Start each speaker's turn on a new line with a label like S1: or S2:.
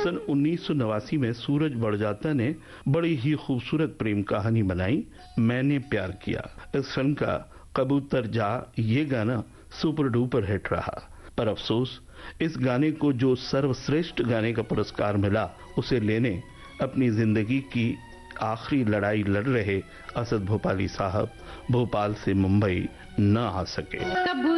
S1: सन 1989 में सूरज बड़जात्या ने बड़ी ही खूबसूरत प्रेम कहानी बनाई, मैंने प्यार किया। इस फिल्म का कबूतर जा ये गाना सुपर डुपर हिट रहा, पर अफसोस इस गाने को जो सर्वश्रेष्ठ गाने का पुरस्कार मिला उसे लेने अपनी जिंदगी की आखिरी लड़ाई लड़ रहे असद भोपाली साहब भोपाल से मुंबई न आ सके।